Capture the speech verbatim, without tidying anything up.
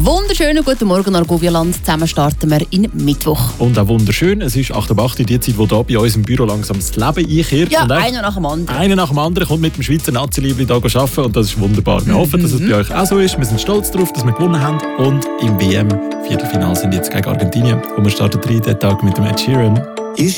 wunderschönen guten Morgen, Argovia-Land. Zusammen starten wir in Mittwoch. Und auch wunderschön, es ist acht Uhr acht, die Zeit, wo hier bei uns im Büro langsam das Leben einkehrt. Ja, und einer nach dem anderen. Einer nach dem anderen kommt mit dem Schweizer Nazi-Liebling hier arbeiten und das ist wunderbar. Wir mhm. hoffen, dass es bei euch auch so ist. Wir sind stolz darauf, dass wir gewonnen haben und im W M-Viertelfinale sind jetzt gegen Argentinien. Und wir starten drei den Tag mit dem Ed Sheeran.